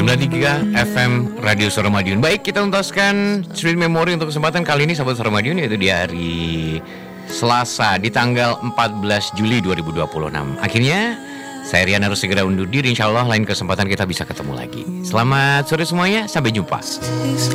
93 FM Radio Suara Madiun. Baik, kita tuntaskan Sweet Memory untuk kesempatan kali ini sahabat Suara Madiun, yaitu di hari Selasa di tanggal 14 Juli 2026. Akhirnya saya Rian harus segera undur diri. Insya Allah lain kesempatan kita bisa ketemu lagi. Selamat sore semuanya, sampai jumpa.